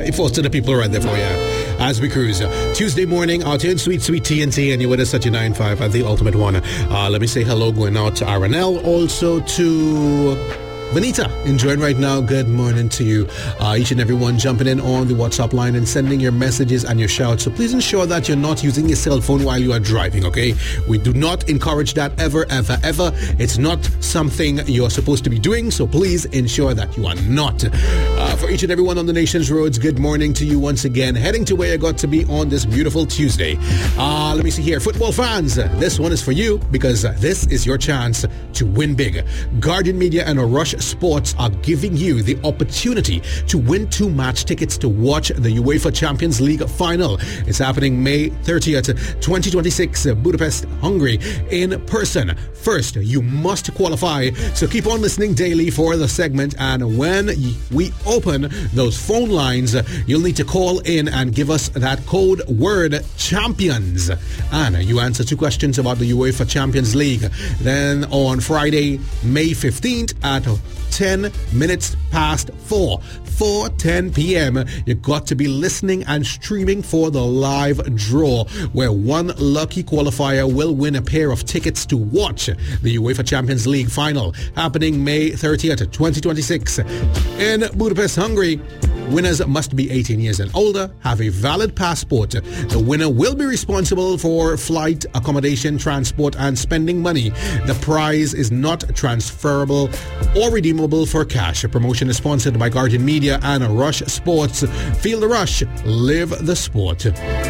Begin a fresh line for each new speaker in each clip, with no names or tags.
Force to the people right there for you. As we cruise Tuesday morning out here in sweet TNT, and you're with us at your 9-5 at the Ultimate One. Let me say hello going out to RNL, also to Vanita, enjoying right now. Good morning to you. Each and everyone jumping in on the WhatsApp line and sending your messages and your shouts. So please ensure that you're not using your cell phone while you are driving, okay? We do not encourage that ever. It's not something you're supposed to be doing, so please ensure that you are not. For each and everyone on the nation's roads, good morning to you once again. Heading to where you got to be on this beautiful Tuesday. Let me see here. Football fans, this one is for you because this is your chance to win big. Guardian Media and Rush Sports are giving you the opportunity to win 2 match tickets to watch the UEFA Champions League final. It's happening May 30th, 2026, Budapest, Hungary, in person. First, you must qualify, so keep on listening daily for the segment, and when we open those phone lines, you'll need to call in and give us that code word champions, and you answer 2 questions about the UEFA Champions League. Then on Friday, May 15th at 10 minutes past 4:10 p.m. You got to be listening and streaming for the live draw, where one lucky qualifier will win a pair of tickets to watch the UEFA Champions League final, happening May 30th, 2026 in Budapest, Hungary. Winners must be 18 years and older, have a valid passport. The winner will be responsible for flight, accommodation, transport, and spending money. The prize is not transferable or redeemable for cash. A promotion is sponsored by Guardian Media and Rush Sports. Feel the rush, live the sport.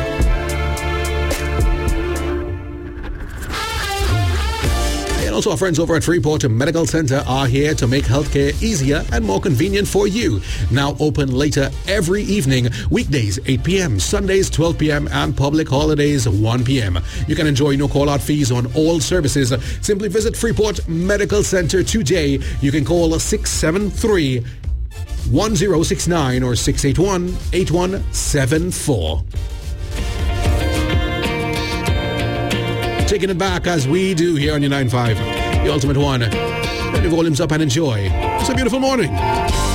Also, our friends over at Freeport Medical Center are here to make healthcare easier and more convenient for you. Now open later every evening, weekdays 8 p.m., Sundays 12 p.m., and public holidays 1 p.m. You can enjoy no call-out fees on all services. Simply visit Freeport Medical Center today. You can call 673-1069 or 681-8174. Taking it back as we do here on your 9-5, the Ultimate One. Turn your volumes up and enjoy. It's a beautiful morning.